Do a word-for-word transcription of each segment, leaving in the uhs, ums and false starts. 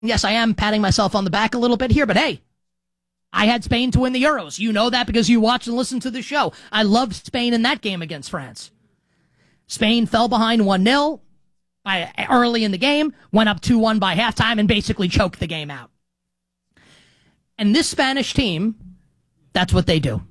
Yes, I am patting myself on the back a little bit here, but hey, I had Spain to win the Euros. You know that because you watch and listen to the show. I loved Spain in that game against France. Spain fell behind one nil by, early in the game, went up two one by halftime, and basically choked the game out. And this Spanish team, that's what they do.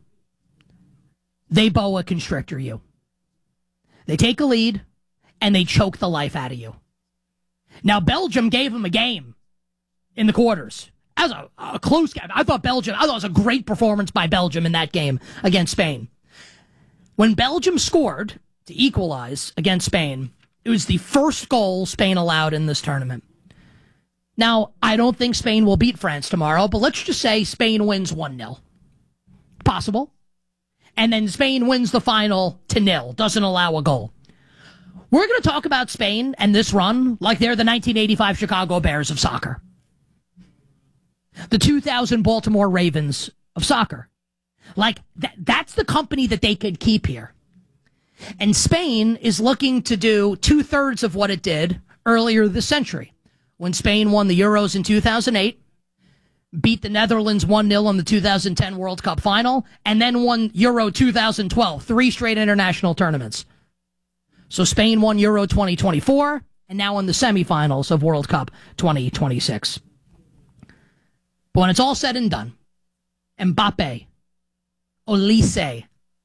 They boa constrictor you. They take a lead, and they choke the life out of you. Now, Belgium gave them a game in the quarters. That was a, a close game. I thought Belgium, I thought it was a great performance by Belgium in that game against Spain. When Belgium scored to equalize against Spain, it was the first goal Spain allowed in this tournament. Now, I don't think Spain will beat France tomorrow, but let's just say Spain wins one nil. Possible. And then Spain wins the final to nil, doesn't allow a goal. We're going to talk about Spain and this run like they're the nineteen eighty-five Chicago Bears of soccer. The two thousand Baltimore Ravens of soccer. Like, th- that's the company that they could keep here. And Spain is looking to do two-thirds of what it did earlier this century, when Spain won the Euros in two thousand eight, beat the Netherlands one nil in the two thousand ten World Cup final, and then won Euro two thousand twelve, three straight international tournaments. So Spain won Euro twenty twenty-four, and now in the semifinals of World Cup twenty twenty-six. But when it's all said and done, Mbappe, Olise,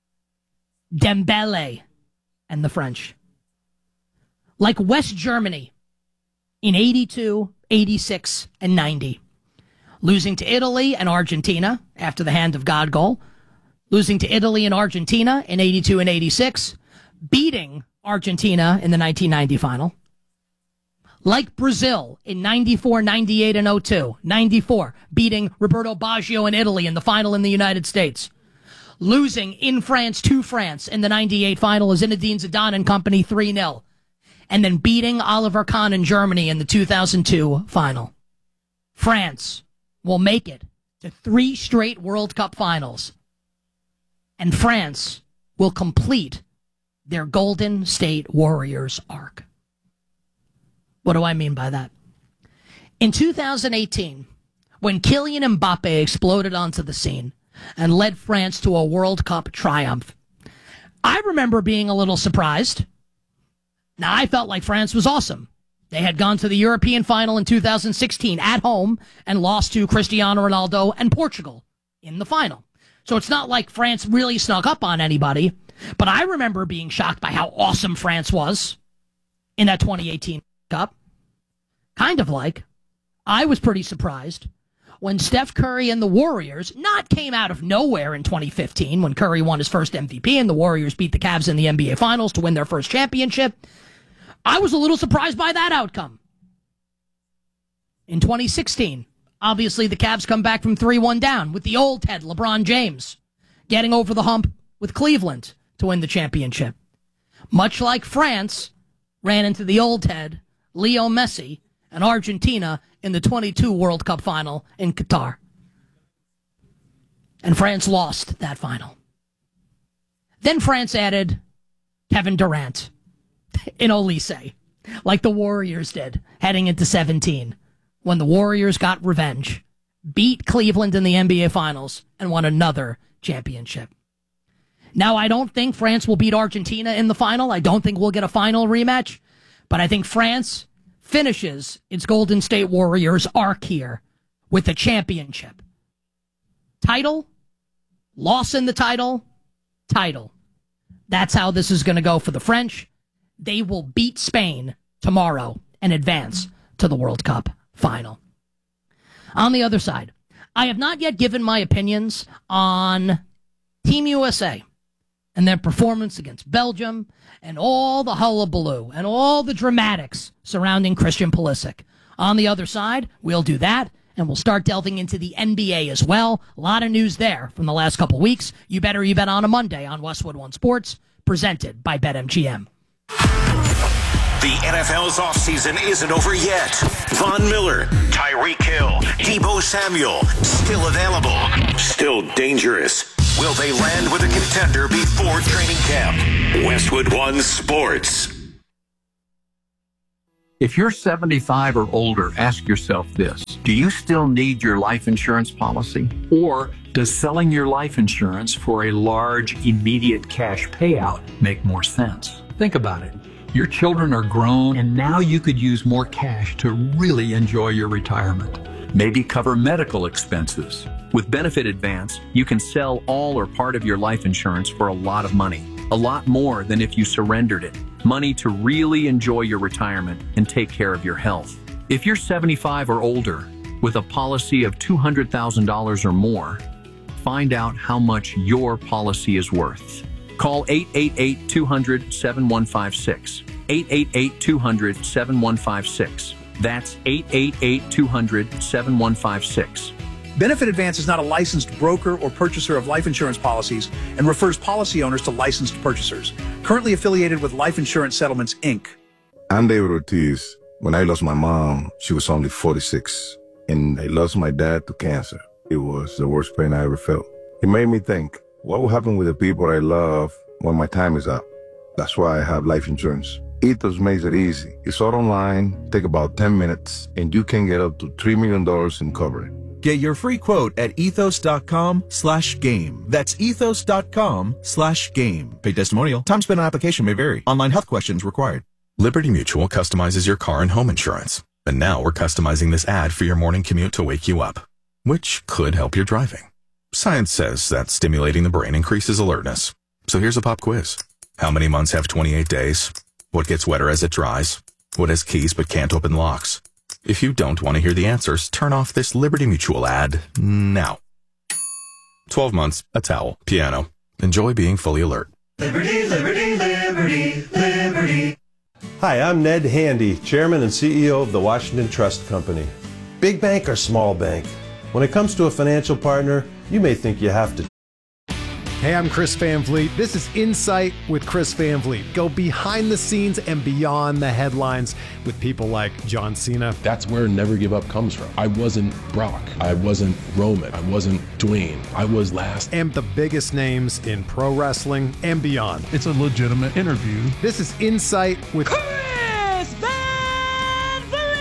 Dembele, and the French, like West Germany in eighty-two, eighty-six, and ninety, losing to Italy and Argentina after the hand of God goal, losing to Italy and Argentina in eighty-two and eighty-six, beating Argentina in the nineteen ninety final, like Brazil in ninety-four, ninety-eight, and oh two, ninety-four, beating Roberto Baggio in Italy in the final in the United States, losing in France to France in the ninety-eight final as Zinedine Zidane and company three nil, and then beating Oliver Kahn in Germany in the two thousand two final. France will make it to three straight World Cup finals, and France will complete their Golden State Warriors arc. What do I mean by that? In two thousand eighteen, when Kylian Mbappe exploded onto the scene and led France to a World Cup triumph, I remember being a little surprised. Now, I felt like France was awesome. They had gone to the European final in two thousand sixteen at home and lost to Cristiano Ronaldo and Portugal in the final. So it's not like France really snuck up on anybody, but I remember being shocked by how awesome France was in that twenty eighteen Cup. Kind of like I was pretty surprised when Steph Curry and the Warriors not came out of nowhere in twenty fifteen when Curry won his first M V P and the Warriors beat the Cavs in the N B A Finals to win their first championship. I was a little surprised by that outcome. In twenty sixteen, obviously the Cavs come back from three one down with the old head, LeBron James, getting over the hump with Cleveland to win the championship. Much like France ran into the old head, Leo Messi, and Argentina in the twenty-two World Cup final in Qatar. And France lost that final. Then France added Kevin Durant in Olise, like the Warriors did, heading into seventeen, when the Warriors got revenge, beat Cleveland in the N B A Finals, and won another championship. Now, I don't think France will beat Argentina in the final. I don't think we'll get a final rematch. But I think France finishes its Golden State Warriors arc here with a championship. Title, loss in the title, title. That's how this is going to go for the French. They will beat Spain tomorrow and advance to the World Cup final. On the other side, I have not yet given my opinions on Team U S A and their performance against Belgium and all the hullabaloo and all the dramatics surrounding Christian Pulisic. On the other side, we'll do that, and we'll start delving into the N B A as well. A lot of news there from the last couple weeks. You better you bet on a Monday on Westwood One Sports, presented by BetMGM. The N F L's offseason isn't over yet. Von Miller, Tyreek Hill, Deebo Samuel, still available, still dangerous. Will they land with a contender before training camp? Westwood One Sports. If you're seventy-five or older, ask yourself this. Do you still need your life insurance policy? Or does selling your life insurance for a large, immediate cash payout make more sense? Think about it. Your children are grown, and now you could use more cash to really enjoy your retirement. Maybe cover medical expenses. With Benefit Advance, you can sell all or part of your life insurance for a lot of money. A lot more than if you surrendered it. Money to really enjoy your retirement and take care of your health. If you're seventy-five or older with a policy of two hundred thousand dollars or more, find out how much your policy is worth. Call eight eight eight, two hundred, seven one five six. eight eight eight, two hundred, seven one five six. That's eight eight eight, two hundred, seven one five six. Benefit Advance is not a licensed broker or purchaser of life insurance policies and refers policy owners to licensed purchasers. Currently affiliated with Life Insurance Settlements, Incorporated. I'm David Ortiz. When I lost my mom, she was only forty-six, and I lost my dad to cancer. It was the worst pain I ever felt. It made me think, what will happen with the people I love when my time is up? That's why I have life insurance. Ethos makes it easy. It's all online, take about ten minutes, and you can get up to three million dollars in coverage. Get your free quote at ethos.com slash game. That's ethos.com slash game. Paid testimonial. Time spent on application may vary. Online health questions required. Liberty Mutual customizes your car and home insurance. And now we're customizing this ad for your morning commute to wake you up, which could help your driving. Science says that stimulating the brain increases alertness. So here's a pop quiz. How many months have twenty-eight days? What gets wetter as it dries? What has keys but can't open locks? If you don't want to hear the answers, turn off this Liberty Mutual ad now. twelve months, a towel, piano. Enjoy being fully alert. Liberty, liberty, liberty, liberty. Hi, I'm Ned Handy, Chairman and C E O of the Washington Trust Company. Big bank or small bank? When it comes to a financial partner, you may think you have to. Hey, I'm Chris Van Vliet. This is Insight with Chris Van Vliet. Go behind the scenes and beyond the headlines with people like John Cena. That's where Never Give Up comes from. I wasn't Brock. I wasn't Roman. I wasn't Dwayne. I was last. And the biggest names in pro wrestling and beyond. It's a legitimate interview. This is Insight with Chris Van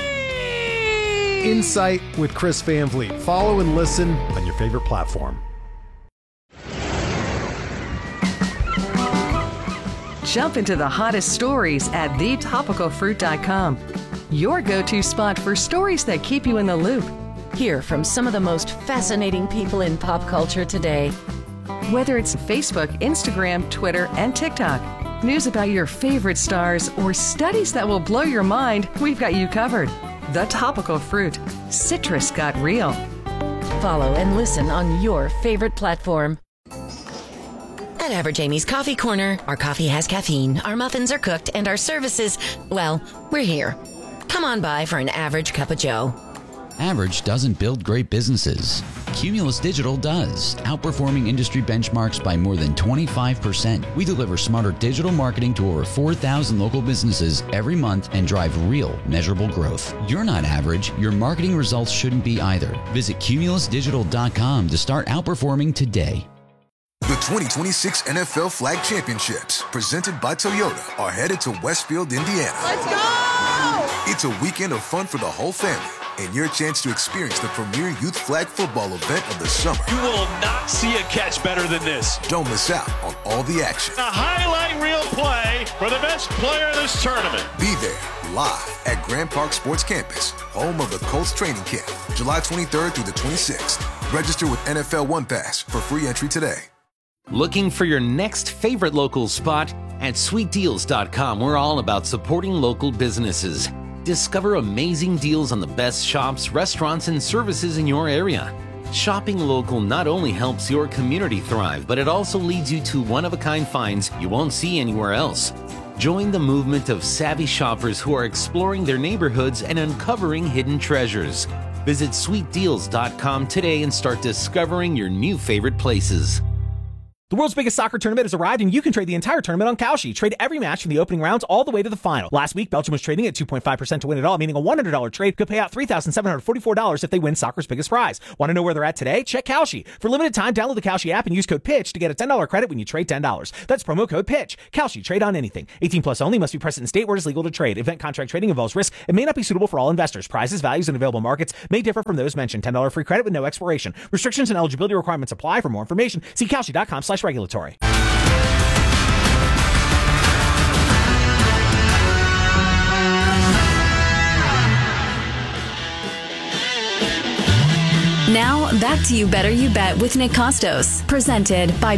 Vliet. Insight with Chris Van Vliet. Follow and listen on your favorite platform. Jump into the hottest stories at the topical fruit dot com. Your go-to spot for stories that keep you in the loop. Hear from some of the most fascinating people in pop culture today. Whether it's Facebook, Instagram, Twitter, and TikTok, news about your favorite stars, or studies that will blow your mind, we've got you covered. The Topical Fruit. Citrus got real. Follow and listen on your favorite platform. At Average Amy's Coffee Corner, our coffee has caffeine, our muffins are cooked, and our services, well, we're here. Come on by for an average cup of joe. Average doesn't build great businesses. Cumulus Digital does, outperforming industry benchmarks by more than twenty-five percent. We deliver smarter digital marketing to over four thousand local businesses every month and drive real, measurable growth. You're not average. Your marketing results shouldn't be either. Visit cumulus digital dot com to start outperforming today. The twenty twenty-six N F L Flag Championships, presented by Toyota, are headed to Westfield, Indiana. Let's go! It's a weekend of fun for the whole family, and your chance to experience the premier youth flag football event of the summer. You will not see a catch better than this. Don't miss out on all the action. A highlight reel play for the best player in this tournament. Be there, live at Grand Park Sports Campus, home of the Colts training camp, July twenty-third through the twenty-sixth. Register with N F L One Pass for free entry today. Looking for your next favorite local spot? At sweet deals dot com, we're all about supporting local businesses. Discover amazing deals on the best shops, restaurants, and services in your area. Shopping local not only helps your community thrive, but it also leads you to one-of-a-kind finds you won't see anywhere else. Join the movement of savvy shoppers who are exploring their neighborhoods and uncovering hidden treasures. Visit sweet deals dot com today and start discovering your new favorite places. The world's biggest soccer tournament has arrived, and you can trade the entire tournament on Kalshi. Trade every match from the opening rounds all the way to the final. Last week, Belgium was trading at two point five percent to win it all, meaning a one hundred dollars trade could pay out three thousand seven hundred forty-four dollars if they win soccer's biggest prize. Want to know where they're at today? Check Kalshi. For limited time, download the Kalshi app and use code PITCH to get a ten dollars credit when you trade ten dollars. That's promo code PITCH. Kalshi. Trade on anything. eighteen plus only. Must be present in state where it is legal to trade. Event contract trading involves risk and may not be suitable for all investors. Prizes, values, and available markets may differ from those mentioned. ten dollars free credit with no expiration. Restrictions and eligibility requirements apply. For more information, see kalshi.com slash regulatory. Now, back to You Better You Bet with Nick Costos, presented by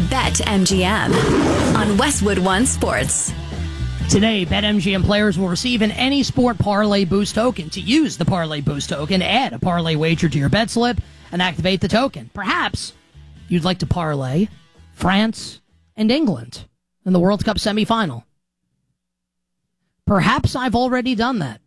BetMGM on Westwood One Sports. Today, BetMGM players will receive an Any Sport Parlay Boost token. To use the Parlay Boost token, add a parlay wager to your bet slip and activate the token. Perhaps you'd like to parlay France and England in the World Cup semifinal. Perhaps I've already done that.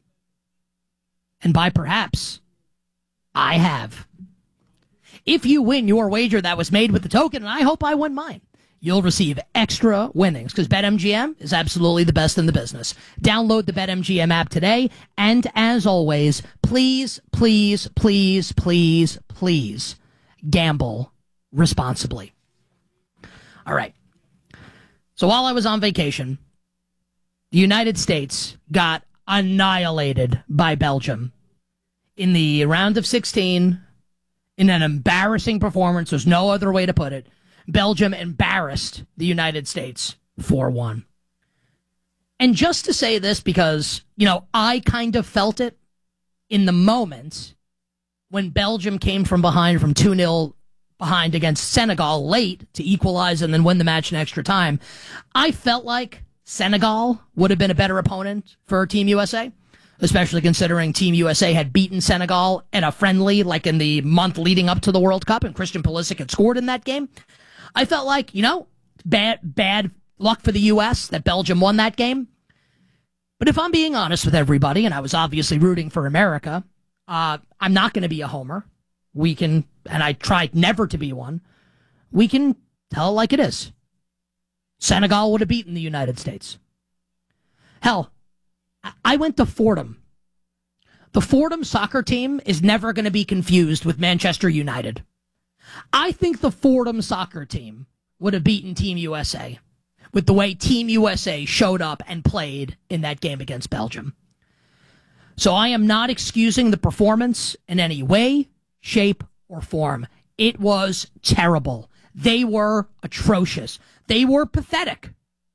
And by perhaps, I have. If you win your wager that was made with the token, and I hope I win mine, you'll receive extra winnings because BetMGM is absolutely the best in the business. Download the BetMGM app today. And as always, please, please, please, please, please gamble responsibly. All right. So while I was on vacation, the United States got annihilated by Belgium in the round of sixteen in an embarrassing performance. There's no other way to put it. Belgium embarrassed the United States four one. And just to say this because, you know, I kind of felt it in the moment when Belgium came from behind from two nil behind against Senegal late to equalize and then win the match in extra time. I felt like Senegal would have been a better opponent for Team U S A, especially considering Team U S A had beaten Senegal in a friendly, like in the month leading up to the World Cup, and Christian Pulisic had scored in that game. I felt like, you know, bad bad luck for the U S that Belgium won that game. But if I'm being honest with everybody, and I was obviously rooting for America, uh, I'm not going to be a homer. We can, and I tried never to be one, we can tell it like it is. Senegal would have beaten the United States. Hell, I went to Fordham. The Fordham soccer team is never going to be confused with Manchester United. I think the Fordham soccer team would have beaten Team U S A with the way Team U S A showed up and played in that game against Belgium. So I am not excusing the performance in any way, shape, or form. It was terrible. They were atrocious. They were pathetic.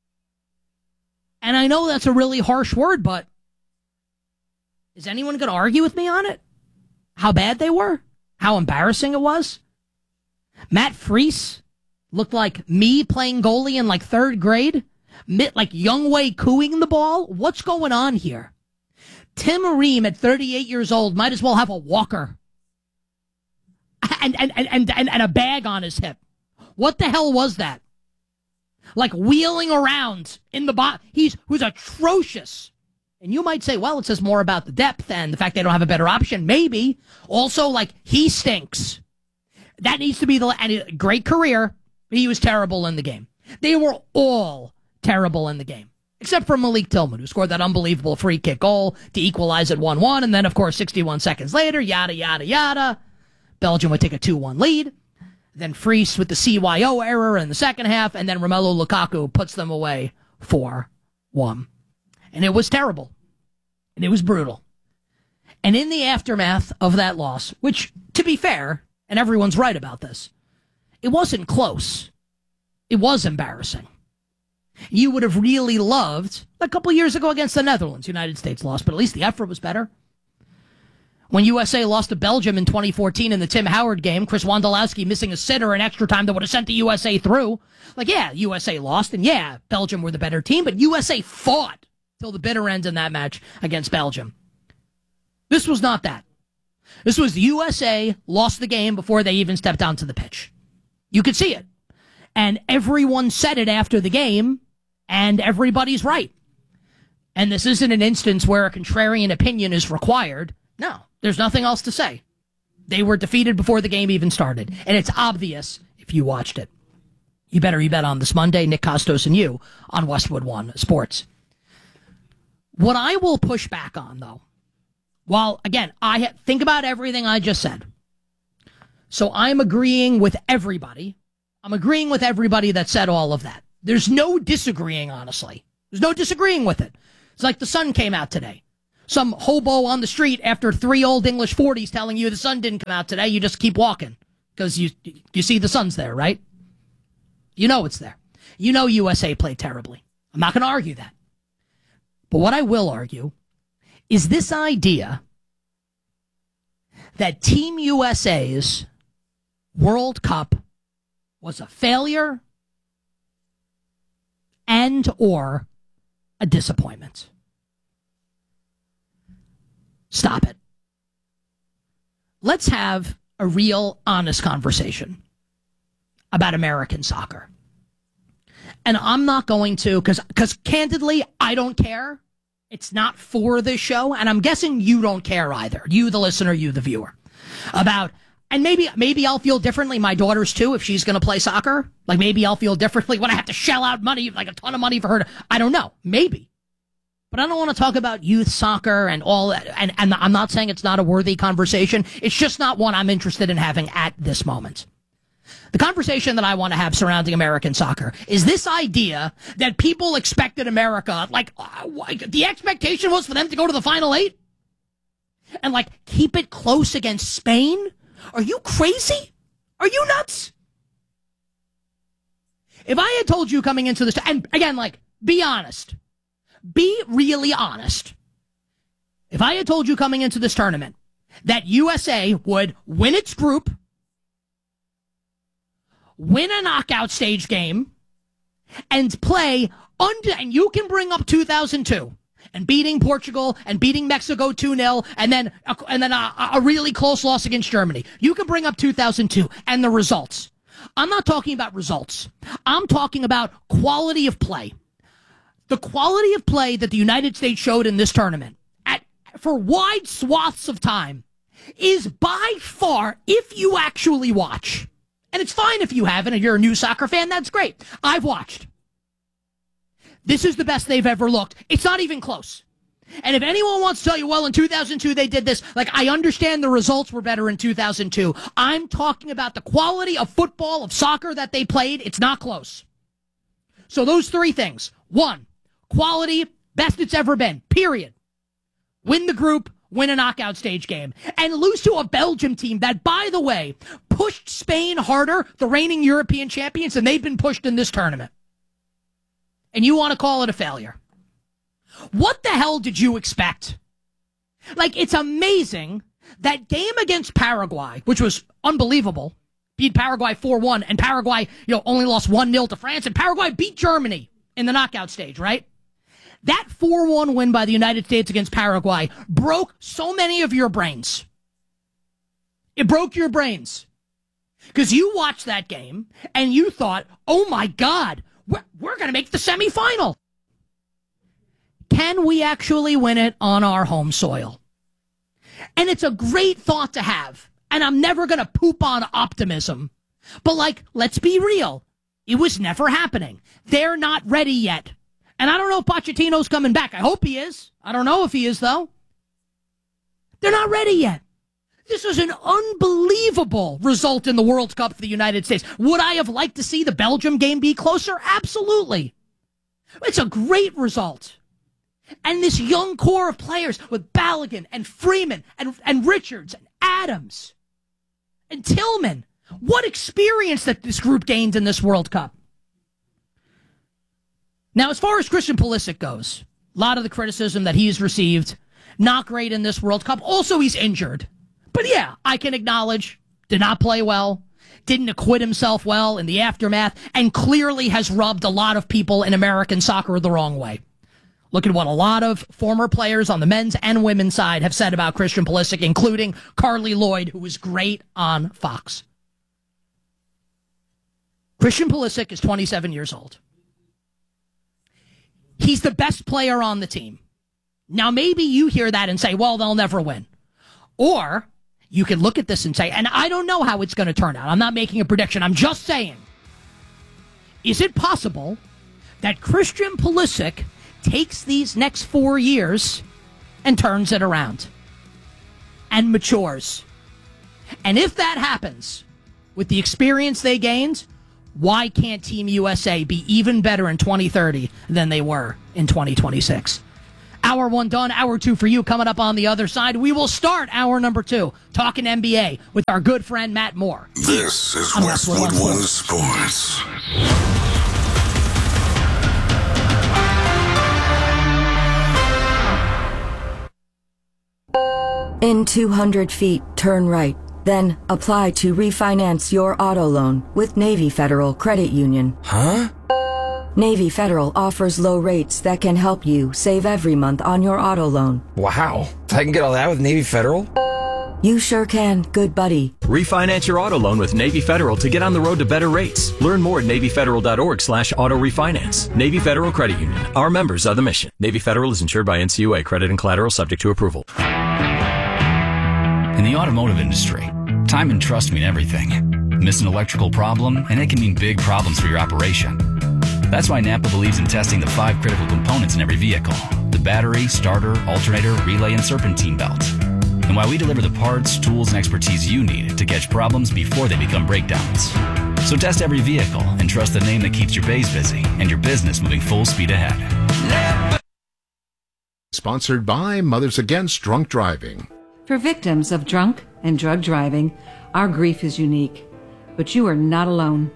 And I know that's a really harsh word, but is anyone going to argue with me on it? How bad they were? How embarrassing it was? Matt Freese looked like me playing goalie in like third grade, like Youngway cooing the ball. What's going on here? Tim Ream at thirty-eight years old might as well have a walker and and and and, and a bag on his hip. What the hell was that? Like wheeling around in the bot. He's who's atrocious. And you might say, well, it says more about the depth and the fact they don't have a better option. Maybe. Also, like, he stinks. That needs to be the and a great career. He was terrible in the game. They were all terrible in the game, except for Malik Tillman, who scored that unbelievable free kick goal to equalize at one one. And then, of course, sixty-one seconds later, yada, yada, yada, Belgium would take a two one lead. Then Freese with the C Y O error in the second half, and then Romelu Lukaku puts them away four one. And it was terrible. And it was brutal. And in the aftermath of that loss, which, to be fair, and everyone's right about this, it wasn't close. It was embarrassing. You would have really loved, a couple years ago against the Netherlands, United States lost, but at least the effort was better. When U S A lost to Belgium in twenty fourteen in the Tim Howard game, Chris Wondolowski missing a sitter in extra time that would have sent the U S A through. Like, yeah, U S A lost, and yeah, Belgium were the better team, but U S A fought till the bitter end in that match against Belgium. This was not that. This was the U S A lost the game before they even stepped onto the pitch. You could see it. And everyone said it after the game, and everybody's right. And this isn't an instance where a contrarian opinion is required. No, there's nothing else to say. They were defeated before the game even started. And it's obvious if you watched it. You Better You Bet on this Monday. Nick Costos and you on Westwood One Sports. What I will push back on, though, while, again, I ha- think about everything I just said. So I'm agreeing with everybody. I'm agreeing with everybody that said all of that. There's no disagreeing, honestly. There's no disagreeing with it. It's like the sun came out today. Some hobo on the street after three old English forties telling you the sun didn't come out today. You just keep walking because you you see the sun's there, right? You know it's there. You know U S A played terribly. I'm not going to argue that. But what I will argue is this idea that Team U S A's World Cup was a failure and or a disappointment. Stop it. Let's have a real, honest conversation about American soccer. And I'm not going to, because because candidly, I don't care. It's not for this show, and I'm guessing you don't care either. You, the listener, you, the viewer. About, and maybe maybe I'll feel differently, my daughters too, if she's going to play soccer. Like maybe I'll feel differently when I have to shell out money, like a ton of money for her to, I don't know, maybe. But I don't want to talk about youth soccer and all that. And, and I'm not saying it's not a worthy conversation. It's just not one I'm interested in having at this moment. The conversation that I want to have surrounding American soccer is this idea that people expected America, like, uh, the expectation was for them to go to the Final Eight? And, like, keep it close against Spain? Are you crazy? Are you nuts? If I had told you coming into this, and again, like, be honest. Be really honest. If I had told you coming into this tournament that U S A would win its group, win a knockout stage game, and play under, and you can bring up two thousand two and beating Portugal and beating Mexico two nil and then a, and then a, a really close loss against Germany. You can bring up two thousand two and the results. I'm not talking about results. I'm talking about quality of play. The quality of play that the United States showed in this tournament at for wide swaths of time is by far, if you actually watch, and it's fine if you haven't and you're a new soccer fan, that's great. I've watched. This is the best they've ever looked. It's not even close. And if anyone wants to tell you, well, in two thousand two they did this, like, I understand the results were better in two thousand two. I'm talking about the quality of football, of soccer that they played. It's not close. So those three things. One, quality, best it's ever been, period. Win the group, win a knockout stage game, and lose to a Belgium team that, by the way, pushed Spain harder, the reigning European champions, than they've been pushed in this tournament. And you want to call it a failure. What the hell did you expect? Like, it's amazing that game against Paraguay, which was unbelievable, beat Paraguay four one, and Paraguay, you know, only lost one nil to France, and Paraguay beat Germany in the knockout stage, right? That four one win by the United States against Paraguay broke so many of your brains. It broke your brains. Because you watched that game, and you thought, oh my God, we're, we're going to make the semifinal. Can we actually win it on our home soil? And it's a great thought to have. And I'm never going to poop on optimism. But, like, let's be real. It was never happening. They're not ready yet. And I don't know if Pochettino's coming back. I hope he is. I don't know if he is, though. They're not ready yet. This was an unbelievable result in the World Cup for the United States. Would I have liked to see the Belgium game be closer? Absolutely. It's a great result. And this young core of players with Balogun and Freeman and, and Richards and Adams and Tillman. What experience that this group gained in this World Cup. Now, as far as Christian Pulisic goes, a lot of the criticism that he's received, not great in this World Cup. Also, he's injured. But yeah, I can acknowledge, did not play well, didn't acquit himself well in the aftermath, and clearly has rubbed a lot of people in American soccer the wrong way. Look at what a lot of former players on the men's and women's side have said about Christian Pulisic, including Carly Lloyd, who was great on Fox. Christian Pulisic is twenty-seven years old. He's the best player on the team. Now, maybe you hear that and say, well, they'll never win. Or you can look at this and say, and I don't know how it's going to turn out. I'm not making a prediction. I'm just saying, is it possible that Christian Pulisic takes these next four years and turns it around and matures? And if that happens, with the experience they gained, why can't Team U S A be even better in twenty thirty than they were in twenty twenty-six? Hour one done, hour two for you coming up on the other side. We will start hour number two talking N B A with our good friend Matt Moore. This is Westwood One Sports. In two hundred feet, turn right. Then apply to refinance your auto loan with Navy Federal Credit Union. Huh? Navy Federal offers low rates that can help you save every month on your auto loan. Wow. I can get all that with Navy Federal? You sure can, good buddy. Refinance your auto loan with Navy Federal to get on the road to better rates. Learn more at NavyFederal.org slash auto refinance. Navy Federal Credit Union. Our members are the mission. Navy Federal is insured by N C U A. Credit and collateral subject to approval. In the automotive industry, time and trust mean everything. Miss an electrical problem, and it can mean big problems for your operation. That's why Napa believes in testing the five critical components in every vehicle: the battery, starter, alternator, relay, and serpentine belt. And why we deliver the parts, tools, and expertise you need to catch problems before they become breakdowns. So test every vehicle and trust the name that keeps your bays busy and your business moving full speed ahead. Napa. Sponsored by Mothers Against Drunk Driving. For victims of drunk and drug driving, our grief is unique, but you are not alone.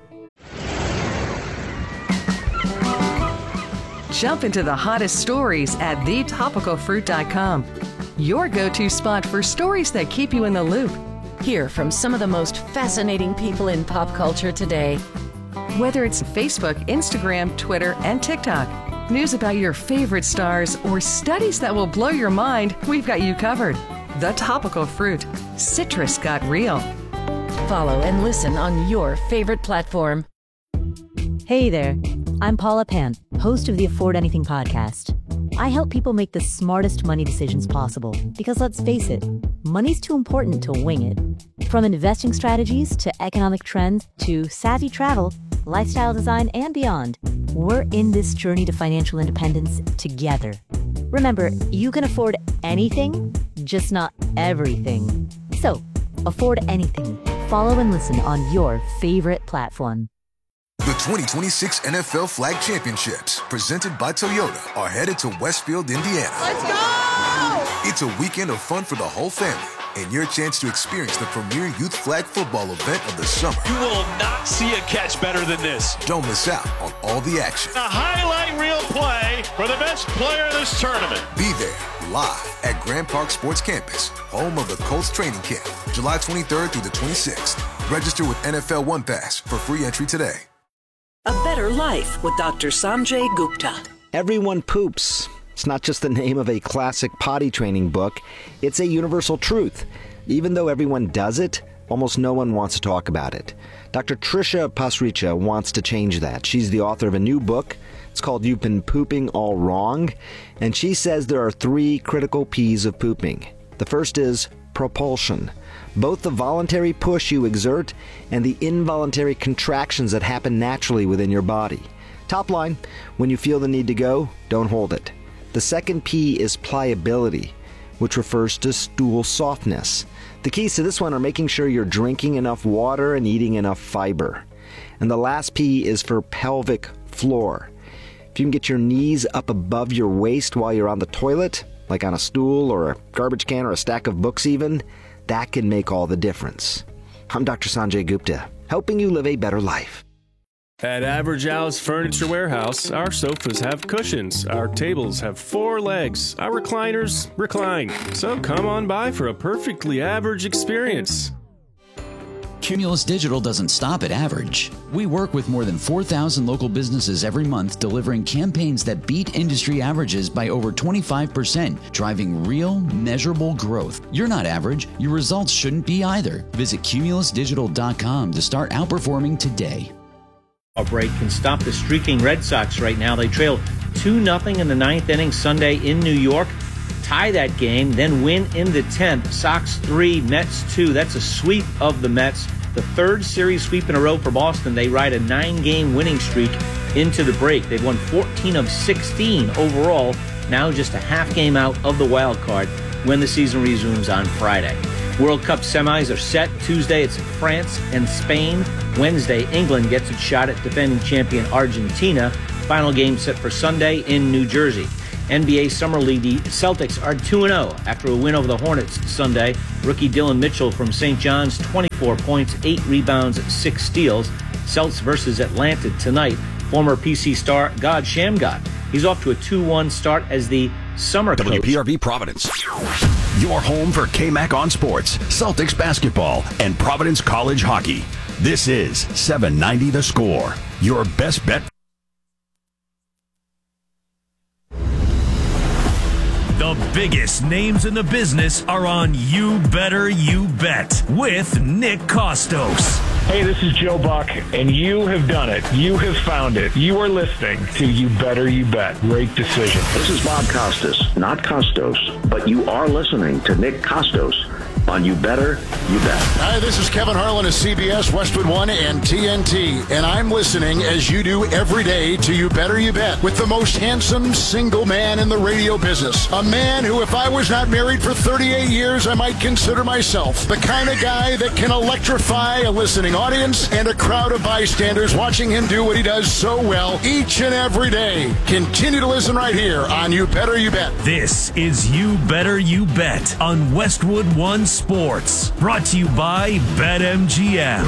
Jump into the hottest stories at the topical fruit dot com. Your go-to spot for stories that keep you in the loop. Hear from some of the most fascinating people in pop culture today. Whether it's Facebook, Instagram, Twitter, and TikTok, news about your favorite stars, or studies that will blow your mind, we've got you covered. The Topical Fruit. Citrus got real. Follow and listen on your favorite platform. Hey there, I'm Paula Pan, host of the Afford Anything podcast. I help people make the smartest money decisions possible because, let's face it, money's too important to wing it. From investing strategies to economic trends to savvy travel, lifestyle design, and beyond, we're in this journey to financial independence together. Remember, you can afford anything, just not everything. So, afford anything. Follow and listen on your favorite platform. The twenty twenty-six N F L Flag Championships, presented by Toyota, are headed to Westfield, Indiana. Let's go! It's a weekend of fun for the whole family and your chance to experience the premier youth flag football event of the summer. You will not see a catch better than this. Don't miss out on all the action. A highlight reel play for the best player of this tournament. Be there live at Grand Park Sports Campus, home of the Colts training camp, July twenty-third through the twenty-sixth. Register with N F L One Pass for free entry today. A Better Life with Doctor Sanjay Gupta. Everyone poops. It's not just the name of a classic potty training book. It's a universal truth. Even though everyone does it, almost no one wants to talk about it. Doctor Trisha Pasricha wants to change that. She's the author of a new book. It's called You've Been Pooping All Wrong. And she says there are three critical P's of pooping. The first is propulsion. Both the voluntary push you exert and the involuntary contractions that happen naturally within your body. Top line, when you feel the need to go, don't hold it. The second P is pliability, which refers to stool softness. The keys to this one are making sure you're drinking enough water and eating enough fiber. And the last P is for pelvic floor. If you can get your knees up above your waist while you're on the toilet, like on a stool or a garbage can or a stack of books even, that can make all the difference. I'm Doctor Sanjay Gupta, helping you live a better life. At Average Al's Furniture Warehouse, our sofas have cushions, our tables have four legs, our recliners recline. So come on by for a perfectly average experience. Cumulus Digital doesn't stop at average. We work with more than four thousand local businesses every month, delivering campaigns that beat industry averages by over twenty-five percent, driving real, measurable growth. You're not average. Your results shouldn't be either. Visit Cumulus Digital dot com to start outperforming today. A break can stop the streaking Red Sox right now. They trail two nothing in the ninth inning Sunday in New York. Tie that game, then win in the tenth. Sox three, Mets two. That's a sweep of the Mets. the third series sweep in a row for Boston. They ride a nine-game winning streak into the break. They've won fourteen of sixteen overall, now just a half game out of the wild card when the season resumes on Friday. World Cup semis are set. Tuesday, it's France and Spain. Wednesday, England gets its shot at defending champion Argentina. Final game set for Sunday in New Jersey. N B A Summer League, the Celtics are two and oh after a win over the Hornets Sunday. Rookie Dylan Mitchell from Saint John's, twenty-four points, eight rebounds, six steals. Celtics versus Atlanta tonight. Former P C star God Shamgod. He's off to a two one start as the summer coach. W P R V Providence. Your home for K-Mac on Sports, Celtics basketball, and Providence College hockey. This is seven ninety The Score. Your best bet. The biggest names in the business are on You Better You Bet with Nick Kostos. Hey, this is Joe Buck, and you have done it. You have found it. You are listening to You Better You Bet. Great decision. This is Bob Costas, not Costos, but you are listening to Nick Kostos on You Better You Bet. Hi, this is Kevin Harlan of C B S, Westwood One, and T N T, and I'm listening, as you do every day, to You Better You Bet with the most handsome single man in the radio business. A man who, if I was not married for thirty-eight years, I might consider myself the kind of guy that can electrify a listening audience and a crowd of bystanders watching him do what he does so well each and every day. Continue to listen right here on You Better You Bet. This is You Better You Bet on Westwood One Sports, brought to you by BetMGM.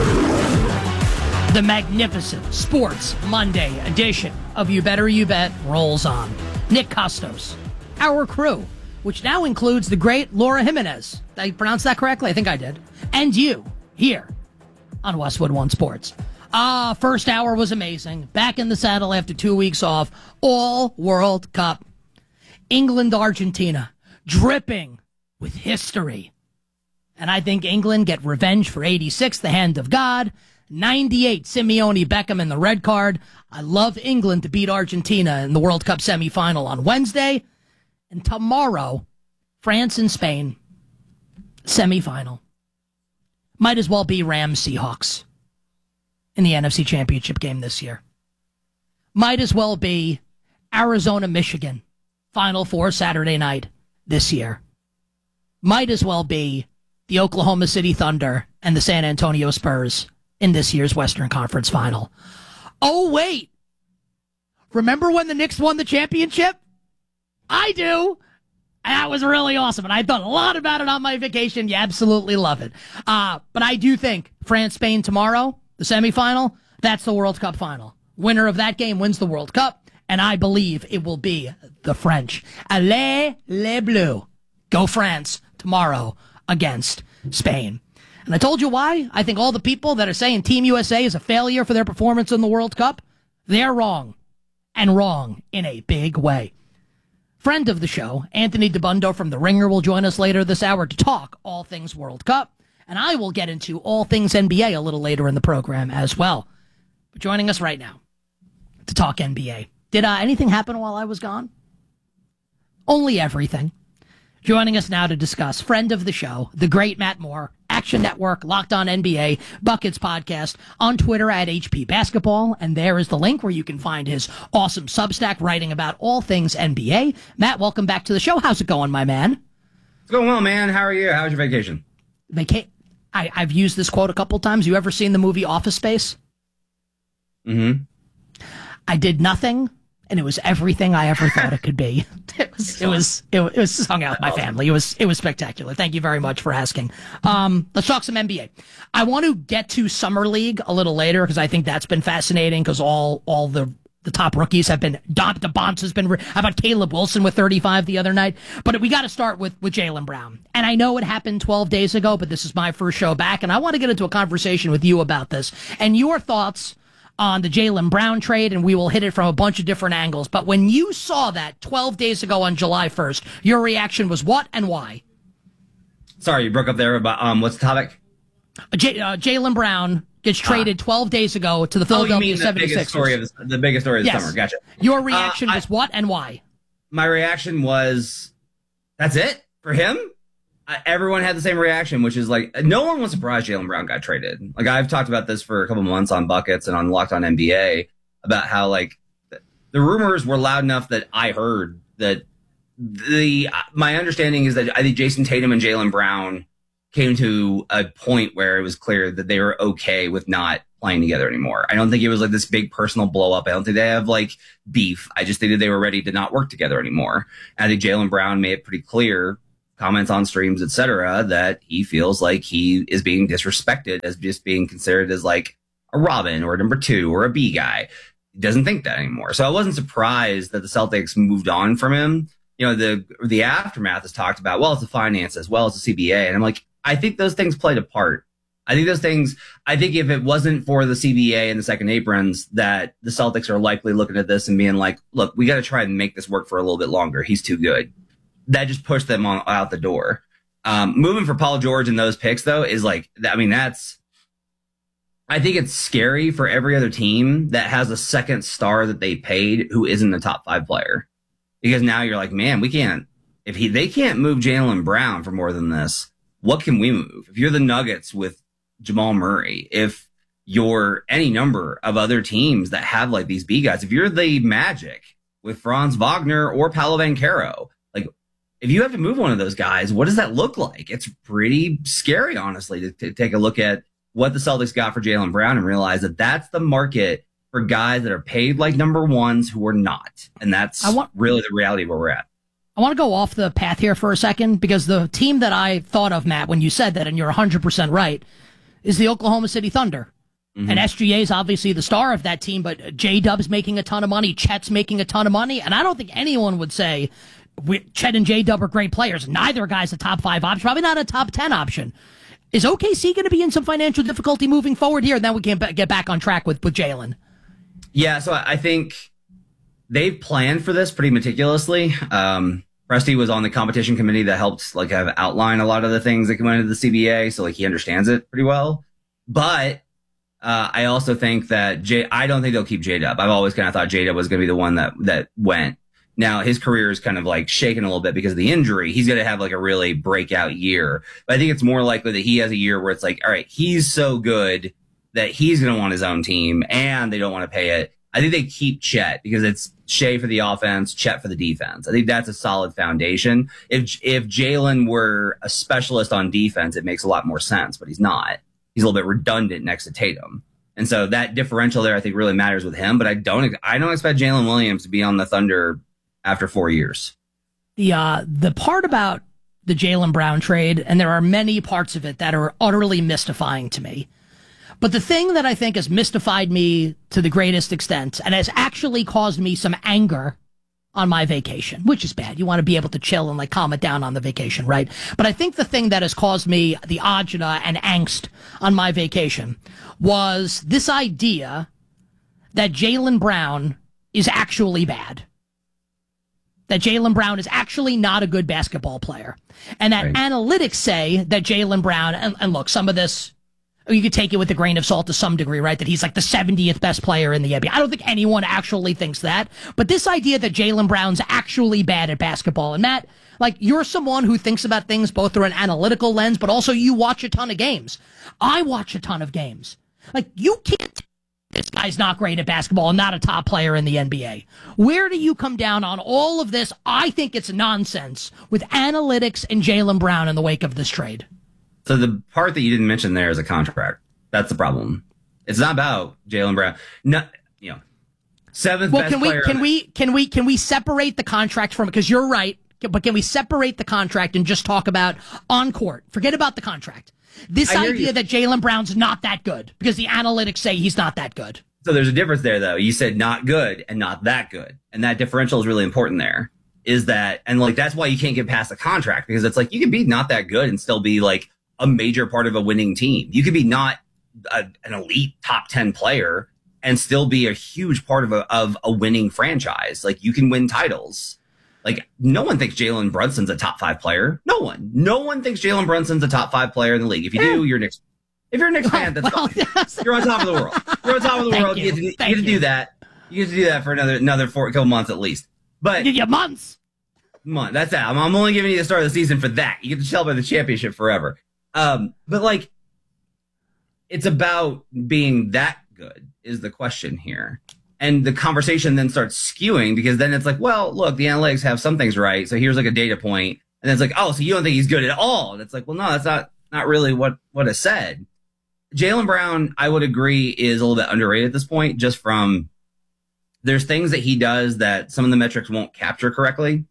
The magnificent Sports Monday edition of You Better You Bet rolls on. Nick Kostos, our crew, which now includes the great Laura Jimenez. Did I pronounce that correctly? I think I did. And you, here on Westwood One Sports. Ah, first hour was amazing. Back in the saddle after two weeks off. All World Cup. England, Argentina, dripping with history. And I think England get revenge for eighty-six, the hand of God. ninety-eight, Simeone Beckham in the red card. I love England to beat Argentina in the World Cup semifinal on Wednesday. And tomorrow, France and Spain, semifinal. Might as well be Rams Seahawks in the N F C Championship game this year. Might as well be Arizona Michigan, Final Four Saturday night this year. Might as well be the Oklahoma City Thunder and the San Antonio Spurs in this year's Western Conference Final. Oh, wait. Remember when the Knicks won the championship? I do. That was really awesome, and I thought a lot about it on my vacation. You absolutely love it. Uh, but I do think France-Spain tomorrow, the semifinal, that's the World Cup final. Winner of that game wins the World Cup, and I believe it will be the French. Allez les Bleus. Go France tomorrow against Spain. And I told you why. I think all the people that are saying Team U S A is a failure for their performance in the World Cup, they're wrong. And wrong in a big way. Friend of the show, Anthony DeBundo from The Ringer, will join us later this hour to talk all things World Cup. And I will get into all things N B A a little later in the program as well. But joining us right now to talk N B A. Did uh, anything happen while I was gone? Only everything. Joining us now to discuss, friend of the show, the great Matt Moore, Action Network, Locked On N B A, Buckets Podcast, on Twitter at H P Basketball, and there is the link where you can find his awesome Substack writing about all things N B A. Matt, welcome back to the show. How's it going, my man? It's going well, man. How are you? How was your vacation? Vaca- I, I've used this quote a couple times. You ever seen the movie Office Space? Mm-hmm. I did nothing, and it was everything I ever thought it could be. It was, it was, it was, it was hung out with my family. It was, it was spectacular. Thank you very much for asking. Um, let's talk some N B A. I want to get to Summer League a little later because I think that's been fascinating because all, all the, the top rookies have been, Dom DeBonce has been, how about Caleb Wilson with thirty-five the other night? But we got to start with, with Jaylen Brown. And I know it happened twelve days ago, but this is my first show back. And I want to get into a conversation with you about this and your thoughts on the Jaylen Brown trade, and we will hit it from a bunch of different angles. But when you saw that twelve days ago on July first, your reaction was what and why? Sorry, you broke up there, but um, what's the topic? Uh, J- uh, Jaylen Brown gets traded ah. twelve days ago to the Philadelphia oh, you mean the seventy-sixers. Biggest story of the, the biggest story of the yes. summer. Gotcha. Your reaction uh, was I, what and why? My reaction was, that's it for him? everyone had the same reaction, which is like, no one was surprised Jaylen Brown got traded. Like, I've talked about this for a couple months on Buckets and on Locked On N B A about how, like, the rumors were loud enough that I heard that the, my understanding is that I think Jason Tatum and Jaylen Brown came to a point where it was clear that they were okay with not playing together anymore. I don't think it was like this big personal blow up. I don't think they have like beef. I just think that they were ready to not work together anymore. And I think Jaylen Brown made it pretty clear, comments on streams, et cetera, that he feels like he is being disrespected as just being considered as like a Robin or a number two or a B guy. He doesn't think that anymore. So I wasn't surprised that the Celtics moved on from him. You know, the the aftermath is talked about, well, it's the finances, well, it's the C B A. And I'm like, I think those things played a part. I think those things, I think if it wasn't for the C B A and the second aprons, that the Celtics are likely looking at this and being like, look, we got to try and make this work for a little bit longer. He's too good. That just pushed them on, out the door. Um, moving for Paul George and those picks, though, is like, I mean, that's, I think it's scary for every other team that has a second star that they paid who isn't a top five player. Because now you're like, man, we can't, if he, they can't move Jaylen Brown for more than this, what can we move? If you're the Nuggets with Jamal Murray, if you're any number of other teams that have like these B guys, if you're the Magic with Franz Wagner or Paolo Banchero, like if you have to move one of those guys, what does that look like? It's pretty scary, honestly, to, to take a look at what the Celtics got for Jaylen Brown and realize that that's the market for guys that are paid like number ones who are not. And that's I want, really the reality where we're at. I want to go off the path here for a second because the team that I thought of, Matt, when you said that, and you're one hundred percent right, is the Oklahoma City Thunder. Mm-hmm. And S G A is obviously the star of that team, but J-Dub's making a ton of money, Chet's making a ton of money, and I don't think anyone would say we, Chet and J-Dub are great players. Neither guy's a top five option, probably not a top ten option. Is O K C going to be in some financial difficulty moving forward here? And then we can get back on track with, with Jaylen. Yeah, so I think they've planned for this pretty meticulously. Um, Presti was on the competition committee that helped like have outline a lot of the things that come into the C B A, so like he understands it pretty well. But uh, I also think that J, I don't think they'll keep J-Dub. I've always kind of thought J-Dub was going to be the one that that went. Now his career is kind of like shaken a little bit because of the injury. He's going to have like a really breakout year, but I think it's more likely that he has a year where it's like, all right, he's so good that he's going to want his own team and they don't want to pay it. I think they keep Chet because it's Shea for the offense, Chet for the defense. I think that's a solid foundation. If if Jaylen were a specialist on defense, it makes a lot more sense, but he's not. He's a little bit redundant next to Tatum. And so that differential there, I think, really matters with him. But I don't I don't expect Jalen Williams to be on the Thunder after four years. The uh, the part about the Jaylen Brown trade, and there are many parts of it that are utterly mystifying to me. But the thing that I think has mystified me to the greatest extent and has actually caused me some anger on my vacation, which is bad. You want to be able to chill and like calm it down on the vacation, right? But I think the thing that has caused me the agita and angst on my vacation was this idea that Jaylen Brown is actually bad. That Jaylen Brown is actually not a good basketball player. And that right. analytics say that Jaylen Brown, and, and look, some of this, you could take it with a grain of salt to some degree, right? That he's like the seventieth best player in the N B A. I don't think anyone actually thinks that. But this idea that Jaylen Brown's actually bad at basketball. And Matt, like, you're someone who thinks about things both through an analytical lens, but also you watch a ton of games. I watch a ton of games. Like, you can't, this guy's not great at basketball and not a top player in the N B A. Where do you come down on all of this? I think it's nonsense with analytics and Jaylen Brown in the wake of this trade. So the part that you didn't mention there is a contract. That's the problem. It's not about Jaylen Brown. No, you know, seventh well, best can we, player. Can we can we can we separate the contract from it? Because you're right, but can we separate the contract and just talk about on court? Forget about the contract. This idea that Jaylen Brown's not that good because the analytics say he's not that good. So there's a difference there, though. You said not good and not that good, and that differential is really important there. Is that and like that's why you can't get past the contract because it's like you can be not that good and still be like a major part of a winning team. You could be not a, an elite top ten player and still be a huge part of a, of a winning franchise. Like you can win titles. Like no one thinks Jalen Brunson's a top five player. No one, no one thinks Jalen Brunson's a top five player in the league. If you do, you're a Knicks. If you're a Knicks fan, that's well, fine. Yes. You're on top of the world. You're on top of the Thank world. You, you get to, you get to you. do that. You get to do that for another, another four, couple months at least. But give you months. month. That's that. I'm, I'm only giving you the start of the season for that. You get to celebrate the championship forever. Um, but like, it's about being that good is the question here. And the conversation then starts skewing because then it's like, well, look, the analytics have some things right. So here's like a data point. And then it's like, oh, so you don't think he's good at all. And it's like, well, no, that's not, not really what, what is said. Jaylen Brown, I would agree, is a little bit underrated at this point, just from there's things that he does that some of the metrics won't capture correctly.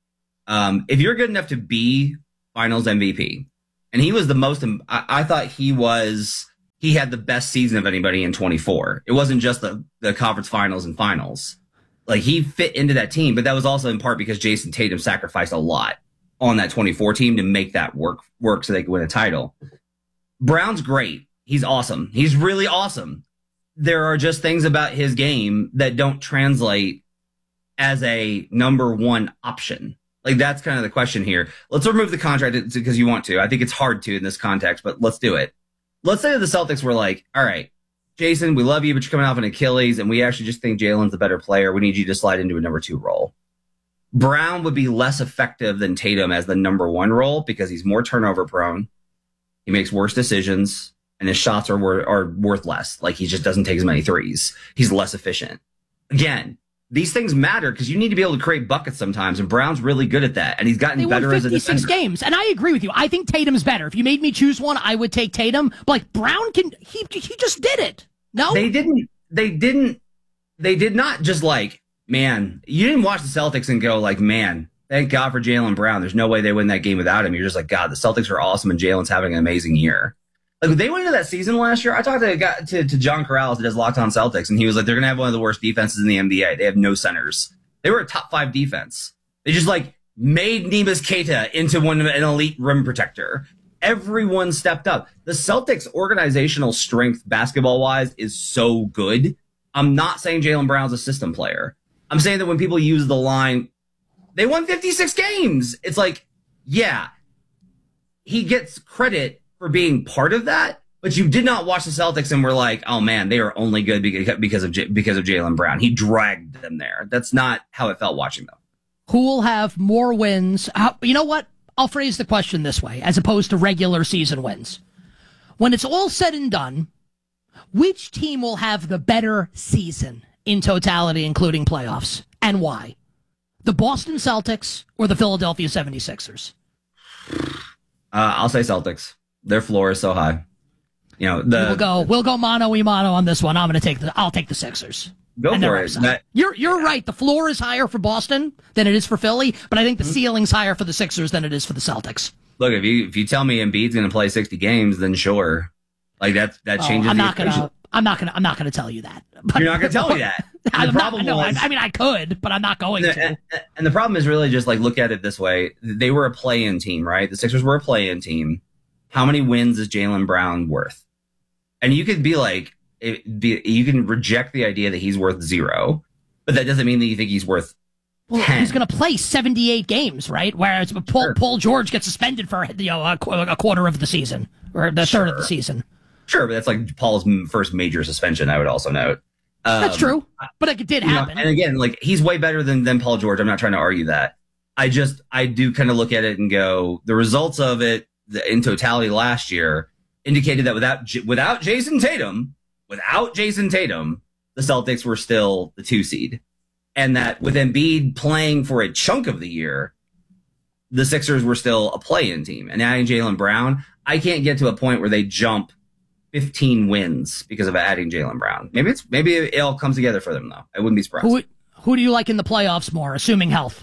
Um, if you're good enough to be finals M V P, and he was the most, I, I thought he was, he had the best season of anybody in twenty-four. It wasn't just the, the conference finals and finals. Like, he fit into that team, but that was also in part because Jason Tatum sacrificed a lot on that twenty-four team to make that work, work so they could win a title. Brown's great. He's awesome. He's really awesome. There are just things about his game that don't translate as a number one option. Like, that's kind of the question here. Let's remove the contract because you want to. I think it's hard to in this context, but let's do it. Let's say the Celtics were like, all right, Jason, we love you, but you're coming off an Achilles, and we actually just think Jaylen's the better player. We need you to slide into a number two role. Brown would be less effective than Tatum as the number one role because he's more turnover prone. He makes worse decisions, and his shots are, wor- are worth less. Like, he just doesn't take as many threes. He's less efficient. Again, these things matter because you need to be able to create buckets sometimes, and Brown's really good at that, and he's gotten they better won as a fifty-six defender. games, and I agree with you. I think Tatum's better. If you made me choose one, I would take Tatum. But like Brown can, he he just did it. No, They didn't. They didn't. They did not just like, man. You didn't watch the Celtics and go like, man, thank God for Jaylen Brown. There's no way they win that game without him. You're just like, God, the Celtics are awesome, and Jaylen's having an amazing year. Like, they went into that season last year. I talked to a guy, to, to John Corrales, who does Locked On Celtics, and he was like, they're gonna have one of the worst defenses in the N B A. They have no centers. They were a top five defense. They just like made Neemias Queta into one an elite rim protector. Everyone stepped up. The Celtics' organizational strength, basketball wise, is so good. I'm not saying Jaylen Brown's a system player. I'm saying that when people use the line, they won fifty-six games. It's like, yeah, he gets credit for being part of that, but you did not watch the Celtics and were like, oh man, they are only good because of J- because of Jaylen Brown. He dragged them there. That's not how it felt watching them. Who will have more wins? How, you know what? I'll phrase the question this way, as opposed to regular season wins. When it's all said and done, which team will have the better season in totality, including playoffs, and why? The Boston Celtics or the Philadelphia seventy-sixers? Uh, I'll say Celtics. Their floor is so high. You know, the we'll go we'll go mano y mano on this one. I'm going to take the I'll take the Sixers. Go for it. That, you're you're right. The floor is higher for Boston than it is for Philly, but I think the ceiling's higher for the Sixers than it is for the Celtics. Look, if you if you tell me Embiid's going to play sixty games, then sure. Like that that changes. Oh, I'm the not going to. I'm not going to. I'm not going to tell you that. But, You're not going to tell me that. I'm the problem not, no, was, I, I mean, I could, but I'm not going and, to. And, and the problem is really just like look at it this way: they were a play-in team, right? The Sixers were a play-in team. How many wins is Jaylen Brown worth? And you could be like, it, be, you can reject the idea that he's worth zero, but that doesn't mean that you think he's worth well, ten. He's going to play seventy-eight games, right? Whereas Paul, sure. Paul George gets suspended for you know a, a quarter of the season or the sure. third of the season. Sure, but that's like Paul's first major suspension. I would also note. Um, that's true, but it did happen. Know, and again, like he's way better than than Paul George. I'm not trying to argue that. I just I do kind of look at it and go, the results of it in totality last year indicated that without without Jason Tatum, without Jason Tatum, the Celtics were still the two seed, and that with Embiid playing for a chunk of the year, the Sixers were still a play-in team. And adding Jaylen Brown, I can't get to a point where they jump fifteen wins because of adding Jaylen Brown. Maybe it's maybe it all comes together for them though. I wouldn't be surprised. Who who do you like in the playoffs more, assuming health?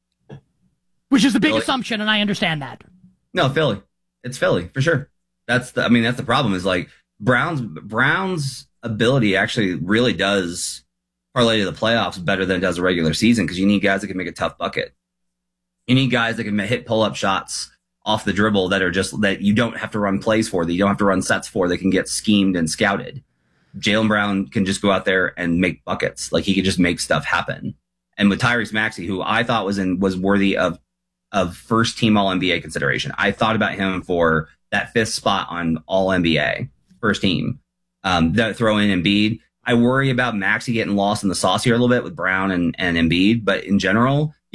Which is a big Philly. assumption, and I understand that. No, Philly. It's Philly for sure. That's the. I mean, that's the problem. Is like Brown's Brown's ability actually really does parlay to the playoffs better than it does the regular season because you need guys that can make a tough bucket. You need guys that can hit pull up shots off the dribble that are just that you don't have to run plays for, that you don't have to run sets for, that can get schemed and scouted. Jaylen Brown can just go out there and make buckets. Like he can just make stuff happen. And with Tyrese Maxey, who I thought was in was worthy of of first team All N B A consideration. I thought about him for that fifth spot on All N B A first team. Um, that throw in Embiid. I worry about Maxey getting lost in the sauce here a little bit with Brown and, and Embiid, but in general,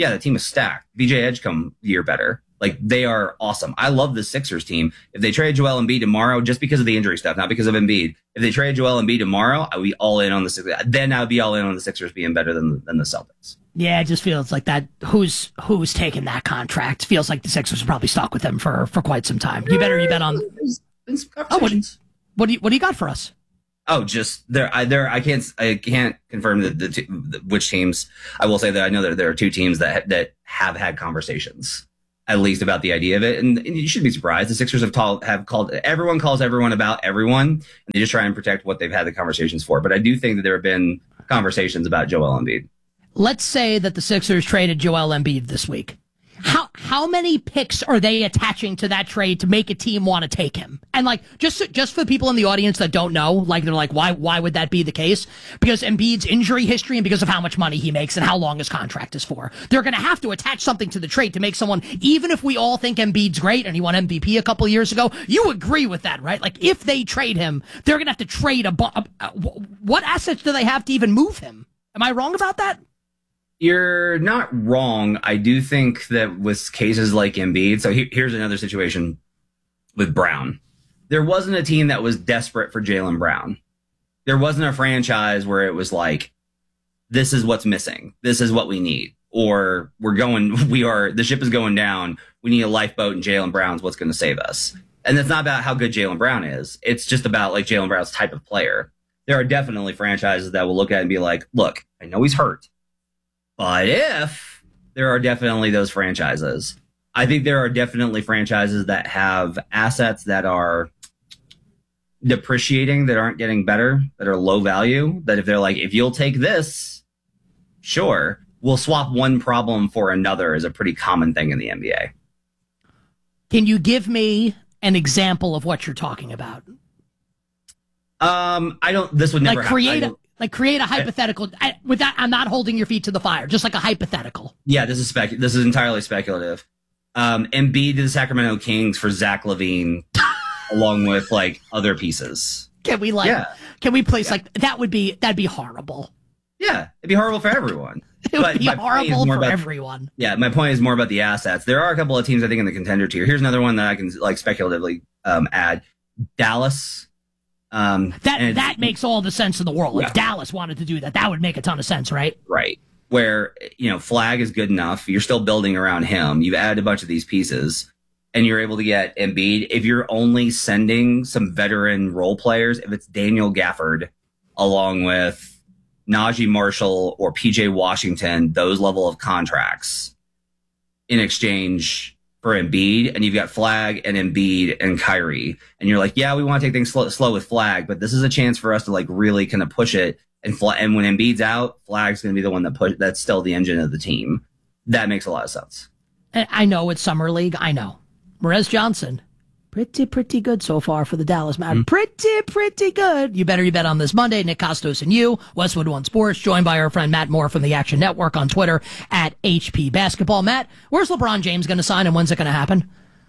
yeah, the team is stacked. B J Edgecombe year better. Like, they are awesome. I love the Sixers team. If they trade Joel Embiid tomorrow, just because of the injury stuff, not because of Embiid, if they trade Joel Embiid tomorrow, I would be all in on the Sixers. Then I would be all in on the Sixers being better than than the Celtics. Yeah, it just feels like that. Who's who's taking that contract? Feels like the Sixers are probably stuck with him for, for quite some time. You better you bet on. Oh, what, what do you what do you got for us? Oh, just there. I there. I can't. I can't confirm the, the, the which teams. I will say that I know that there are two teams that that have had conversations, at least about the idea of it, and, and you should be surprised. The Sixers have called have called everyone calls everyone about everyone, and they just try and protect what they've had the conversations for. But I do think that there have been conversations about Joel Embiid. Let's say that the Sixers traded Joel Embiid this week. How how many picks are they attaching to that trade to make a team want to take him? And like just just for the people in the audience that don't know, like they're like, why why would that be the case? Because Embiid's injury history and because of how much money he makes and how long his contract is for. They're going to have to attach something to the trade to make someone, even if we all think Embiid's great and he won M V P a couple of years ago, you agree with that, right? Like if they trade him, they're going to have to trade a, a, a what assets do they have to even move him? Am I wrong about that? You're not wrong. I do think that with cases like Embiid, so he, here's another situation with Brown. There wasn't a team that was desperate for Jaylen Brown. There wasn't a franchise where it was like, this is what's missing. This is what we need. Or we're going, we are, the ship is going down. We need a lifeboat and Jaylen Brown's what's going to save us. And it's not about how good Jaylen Brown is. It's just about like Jaylen Brown's type of player. There are definitely franchises that will look at it and be like, look, I know he's hurt. But if there are definitely those franchises, I think there are definitely franchises that have assets that are depreciating, that aren't getting better, that are low value, that if they're like, if you'll take this, sure, we'll swap one problem for another is a pretty common thing in the N B A. Can you give me an example of what you're talking about? Um, I don't, this would never like create happen. a, like create a hypothetical. I, with that, I'm not holding your feet to the fire, just like a hypothetical. Yeah, this is spec. This is entirely speculative. Um, Embiid to the Sacramento Kings for Zach LaVine, along with like other pieces. Can we like? Yeah. Can we place yeah. like that? Would be that'd be horrible. Yeah, it'd be horrible for everyone. It would but be horrible for about, everyone. Yeah, my point is more about the assets. There are a couple of teams I think in the contender tier. Here's another one that I can like speculatively um, add: Dallas. Um, that that makes all the sense in the world. Yeah. If Dallas wanted to do that, that would make a ton of sense, right? Right. Where, you know, Flag is good enough. You're still building around him. You've added a bunch of these pieces, and you're able to get Embiid. If you're only sending some veteran role players, if it's Daniel Gafford along with Najee Marshall or P J Washington, those level of contracts in exchange for Embiid, and you've got Flag and Embiid and Kyrie, and you're like, yeah, we want to take things slow, slow with Flag, but this is a chance for us to like really kind of push it. And Fla- and when Embiid's out, Flag's going to be the one that push. That's still the engine of the team. That makes a lot of sense. I know it's summer league. I know. Morez Johnson, pretty pretty good so far for the Dallas Mavericks. Mm. Pretty pretty good. You better you bet on this Monday. Nick Costos and you, Westwood One Sports, joined by our friend Matt Moore from the Action Network on Twitter at H P Basketball. Matt, where's LeBron James going to sign and when's it going to happen?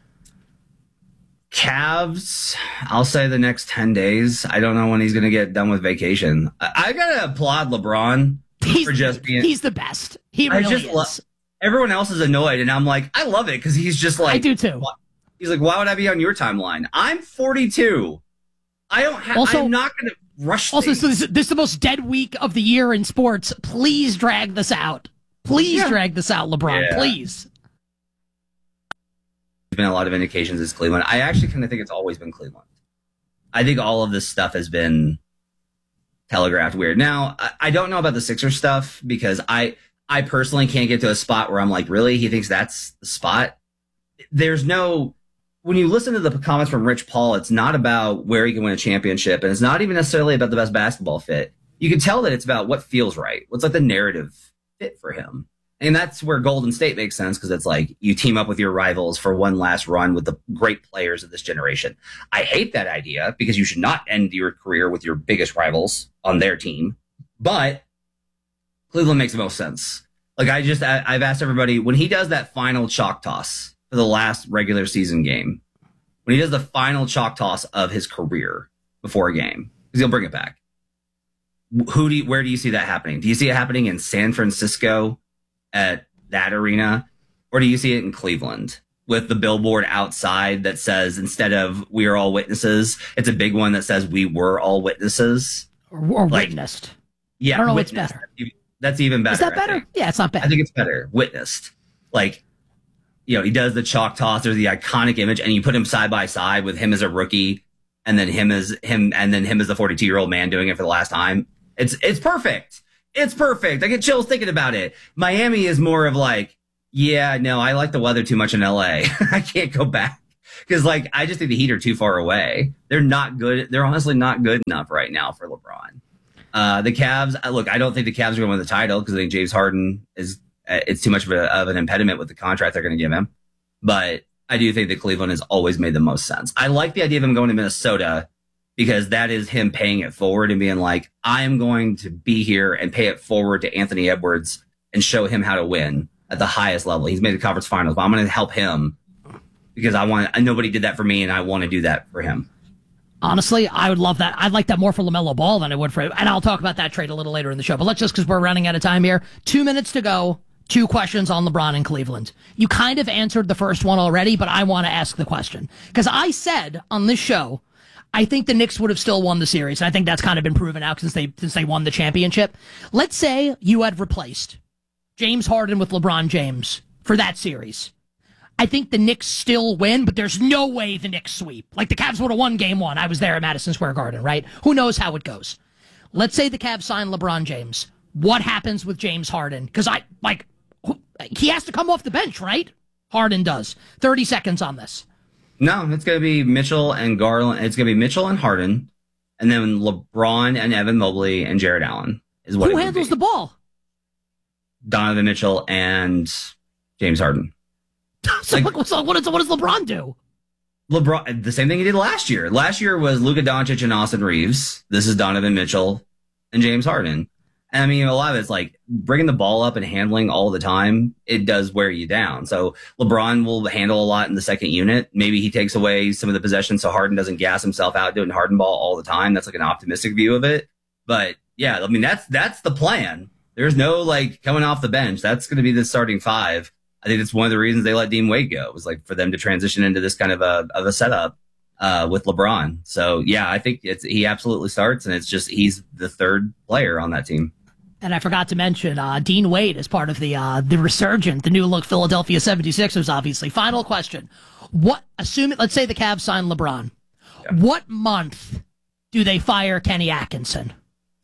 Cavs, I'll say the next ten days. I don't know when he's going to get done with vacation. I, I got to applaud LeBron he's, for just being... He's the best. He really I just is. Lo- everyone else is annoyed, and I'm like, I love it because he's just like... I do too. He's like, why would I be on your timeline? I'm forty-two. I don't have... I'm not going to rush Also, things. so this, this is the most dead week of the year in sports. Please drag this out. Please yeah. drag this out, LeBron. Yeah. Please. There's been a lot of indications it's Cleveland. I actually kind of think it's always been Cleveland. I think all of this stuff has been telegraphed weird. Now, I, I don't know about the Sixers stuff because I, I personally can't get to a spot where I'm like, really? He thinks that's the spot? There's no... When you listen to the comments from Rich Paul, it's not about where he can win a championship, and it's not even necessarily about the best basketball fit. You can tell that it's about what feels right. What's like the narrative fit for him. And that's where Golden State makes sense because it's like you team up with your rivals for one last run with the great players of this generation. I hate that idea because you should not end your career with your biggest rivals on their team. But Cleveland makes the most sense. Like I just, I, I've asked everybody, when he does that final chalk toss for the last regular season game, when he does the final chalk toss of his career before a game, because he'll bring it back. Who do you, where do you see that happening? Do you see it happening in San Francisco at that arena, or do you see it in Cleveland with the billboard outside that says, instead of "we are all witnesses," it's a big one that says "we were all witnesses"? Or, or like, witnessed. Yeah. I don't know witnessed. what's better. That's even better. Is that better? Yeah, it's not bad. I think it's better. Witnessed. Like, you know, he does the chalk toss. There's the iconic image, and you put him side by side with him as a rookie, and then him as him, and then him as the forty-two year old man doing it for the last time. It's it's perfect. It's perfect. I get chills thinking about it. Miami is more of like, yeah, no, I like the weather too much in L A. I can't go back because, like, I just think the Heat are too far away. They're not good. They're honestly not good enough right now for LeBron. Uh, the Cavs, look, I don't think the Cavs are going to win the title because I think James Harden is. It's too much of, a, of an impediment with the contract they're going to give him. But I do think that Cleveland has always made the most sense. I like the idea of him going to Minnesota because that is him paying it forward and being like, I am going to be here and pay it forward to Anthony Edwards and show him how to win at the highest level. He's made the conference finals, but I'm going to help him because I want, nobody did that for me and I want to do that for him. Honestly, I would love that. I'd like that more for LaMelo Ball than I would for, and I'll talk about that trade a little later in the show, but let's just, because we're running out of time here. Two minutes to go. Two questions on LeBron in Cleveland. You kind of answered the first one already, but I want to ask the question. Because I said on this show, I think the Knicks would have still won the series. And I think that's kind of been proven out since they since they won the championship. Let's say you had replaced James Harden with LeBron James for that series. I think the Knicks still win, but there's no way the Knicks sweep. Like, the Cavs would have won game one. I was there at Madison Square Garden, right? Who knows how it goes? Let's say the Cavs sign LeBron James. What happens with James Harden? Because I, like... he has to come off the bench, right? Harden does. thirty seconds on this. No, it's going to be Mitchell and Garland. It's going to be Mitchell and Harden, and then LeBron and Evan Mobley and Jared Allen is what. Who it handles be. the ball? Donovan Mitchell and James Harden. so, like, so what, does, what does LeBron do? LeBron, the same thing he did last year. Last year was Luka Doncic and Austin Reeves. This is Donovan Mitchell and James Harden. And I mean, a lot of it's like bringing the ball up and handling all the time. It does wear you down. So LeBron will handle a lot in the second unit. Maybe he takes away some of the possessions so Harden doesn't gas himself out doing Harden ball all the time. That's like an optimistic view of it. But yeah, I mean, that's, that's the plan. There's no like coming off the bench. That's going to be the starting five. I think that's one of the reasons they let Dean Wade go, was like for them to transition into this kind of a, of a setup, uh, with LeBron. So yeah, I think it's, he absolutely starts, and it's just, he's the third player on that team. And I forgot to mention, uh, Dean Wade is part of the uh, the resurgent, the new look Philadelphia seventy-sixers, obviously. Final question. What, assuming, let's say the Cavs sign LeBron. Yeah. What month do they fire Kenny Atkinson?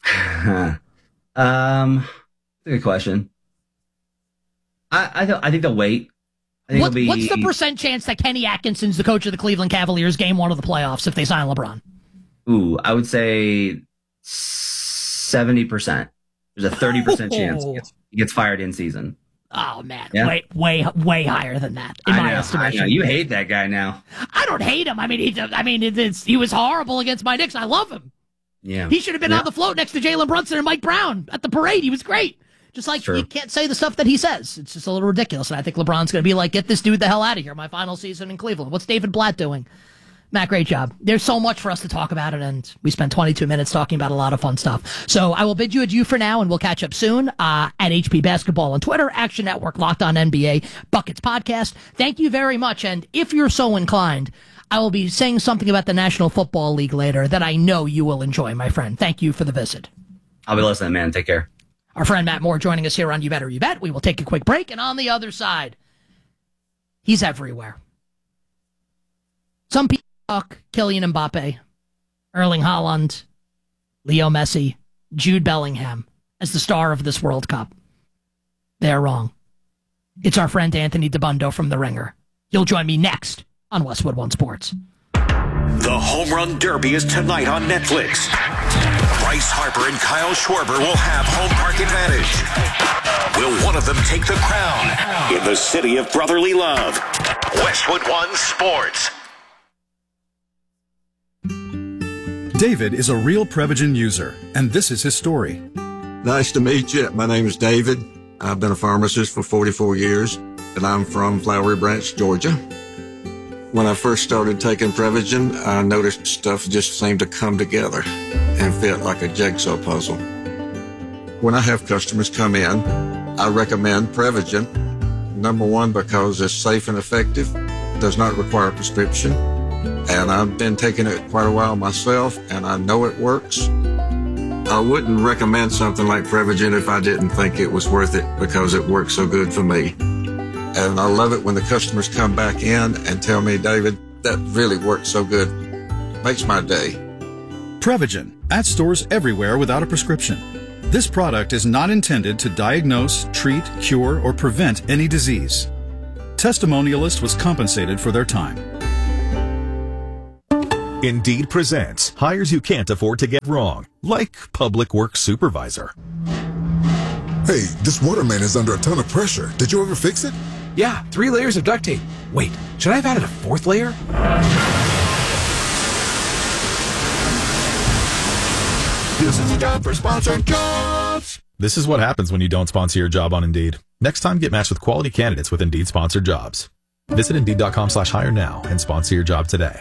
um, good question. I I, th- I think they'll wait. I think what, it'll be, what's the percent chance that Kenny Atkinson's the coach of the Cleveland Cavaliers game one of the playoffs if they sign LeBron? Ooh, I would say seventy percent. There's a thirty percent chance he gets, he gets fired in season. Oh, man. Yeah? Way, way, way higher than that, in I my know, estimation. I know. You hate that guy now. I don't hate him. I mean, he, I mean, it's, he was horrible against my Knicks. I love him. Yeah. He should have been yeah. on the float next to Jalen Brunson and Mike Brown at the parade. He was great. Just like, you can't say the stuff that he says. It's just a little ridiculous. And I think LeBron's going to be like, get this dude the hell out of here. My final season in Cleveland. What's David Blatt doing? Matt, great job. There's so much for us to talk about it, and we spent twenty-two minutes talking about a lot of fun stuff. So I will bid you adieu for now, and we'll catch up soon uh, at H P Basketball on Twitter, Action Network, Locked On N B A, Buckets Podcast. Thank you very much, and if you're so inclined, I will be saying something about the National Football League later that I know you will enjoy, my friend. Thank you for the visit. I'll be listening, man. Take care. Our friend Matt Moore joining us here on You Better You Bet. We will take a quick break, and on the other side, he's everywhere. Some people talk Kylian Mbappe, Erling Haaland, Leo Messi, Jude Bellingham as the star of this World Cup. They're wrong. It's our friend Anthony DeBundo from The Ringer. You'll join me next on Westwood One Sports. The Home Run Derby is tonight on Netflix. Bryce Harper and Kyle Schwarber will have home park advantage. Will one of them take the crown in the city of brotherly love? Westwood One Sports. David is a real Prevagen user, and this is his story. Nice to meet you. My name is David. I've been a pharmacist for forty-four years, and I'm from Flowery Branch, Georgia. When I first started taking Prevagen, I noticed stuff just seemed to come together and fit like a jigsaw puzzle. When I have customers come in, I recommend Prevagen Number one, because it's safe and effective, does not require a prescription. And I've been taking it quite a while myself, and I know it works. I wouldn't recommend something like Prevagen if I didn't think it was worth it because it works so good for me. And I love it when the customers come back in and tell me, David, that really works so good. Makes my day. Prevagen, at stores everywhere without a prescription. This product is not intended to diagnose, treat, cure, or prevent any disease. Testimonialist was compensated for their time. Indeed presents hires you can't afford to get wrong, like public works supervisor. Hey, this waterman is under a ton of pressure. Did you ever fix it? Yeah, three layers of duct tape. Wait, should I have added a fourth layer? This is a job for sponsored jobs. This is what happens when you don't sponsor your job on Indeed. Next time, get matched with quality candidates with Indeed sponsored jobs. Visit Indeed.com slash hire now and sponsor your job today.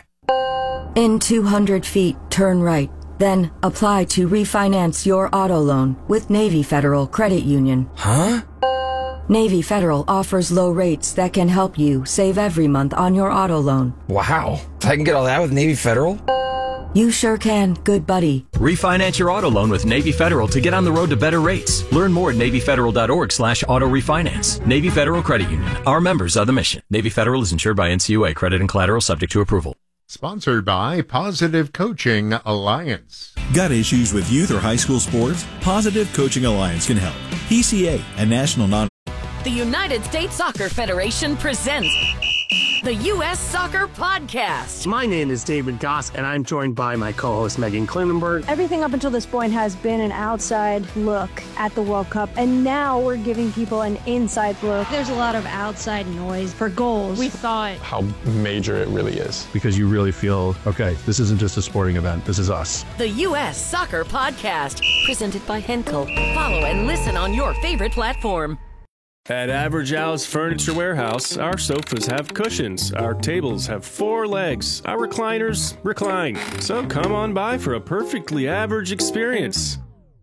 In two hundred feet, turn right. Then apply to refinance your auto loan with Navy Federal Credit Union. Huh? Navy Federal offers low rates that can help you save every month on your auto loan. Wow. I can get all that with Navy Federal? You sure can, good buddy. Refinance your auto loan with Navy Federal to get on the road to better rates. Learn more at NavyFederal.org slash auto refinance. Navy Federal Credit Union. Our members are the mission. Navy Federal is insured by N C U A. Credit and collateral subject to approval. Sponsored by Positive Coaching Alliance. Got issues with youth or high school sports? Positive Coaching Alliance can help. P C A, a national non- The United States Soccer Federation presents the U S Soccer Podcast. My name is David Goss, and I'm joined by my co-host Megan Klinenberg. Everything up until this point has been an outside look at the World Cup, and now we're giving people an inside look. There's a lot of outside noise for goals. We thought how major it really is. Because you really feel, okay, this isn't just a sporting event, this is us. The U S Soccer Podcast, presented by Henkel. Follow and listen on your favorite platform. At Average Al's Furniture Warehouse, our sofas have cushions, our tables have four legs, our recliners recline. So come on by for a perfectly average experience.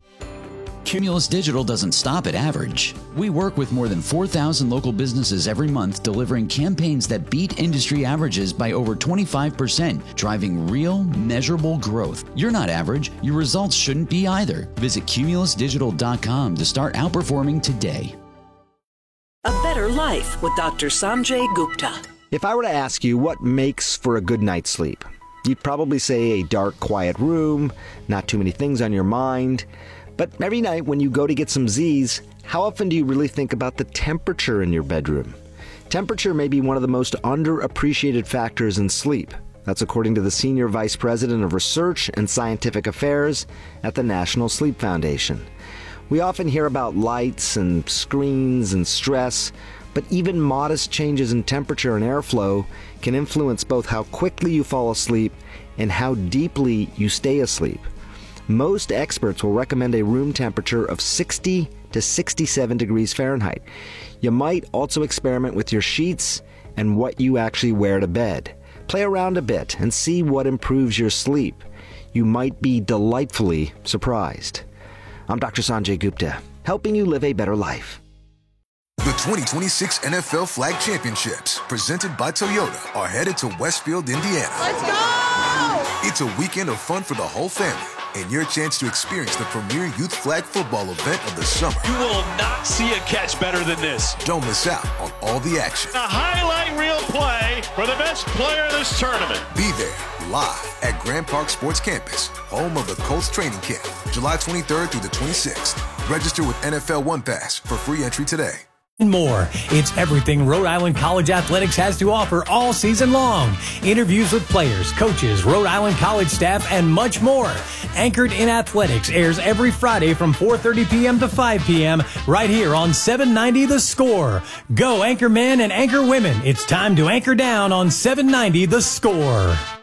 Cumulus Digital doesn't stop at average. We work with more than four thousand local businesses every month, delivering campaigns that beat industry averages by over twenty-five percent, driving real, measurable growth. You're not average. Your results shouldn't be either. Visit Cumulus Digital dot com to start outperforming today. A Better Life with Doctor Sanjay Gupta. If I were to ask you what makes for a good night's sleep, you'd probably say a dark, quiet room, not too many things on your mind. But every night when you go to get some Z's, how often do you really think about the temperature in your bedroom? Temperature may be one of the most underappreciated factors in sleep. That's according to the Senior Vice President of Research and Scientific Affairs at the National Sleep Foundation. We often hear about lights and screens and stress, but even modest changes in temperature and airflow can influence both how quickly you fall asleep and how deeply you stay asleep. Most experts will recommend a room temperature of sixty to sixty-seven degrees Fahrenheit. You might also experiment with your sheets and what you actually wear to bed. Play around a bit and see what improves your sleep. You might be delightfully surprised. I'm Doctor Sanjay Gupta, helping you live a better life. The twenty twenty-six N F L Flag Championships, presented by Toyota, are headed to Westfield, Indiana. Let's go! It's a weekend of fun for the whole family, and your chance to experience the premier youth flag football event of the summer. You will not see a catch better than this. Don't miss out on all the action. A highlight reel play for the best player in this tournament. Be there, live at Grand Park Sports Campus, home of the Colts training camp, July twenty-third through the twenty-sixth. Register with N F L One Pass for free entry today. And more. It's everything Rhode Island College Athletics has to offer all season long. Interviews with players, coaches, Rhode Island College staff, and much more. Anchored in Athletics airs every Friday from four thirty p.m. to five p.m. right here on seven ninety The Score. Go Anchor Men and Anchor Women. It's time to anchor down on seven ninety The Score.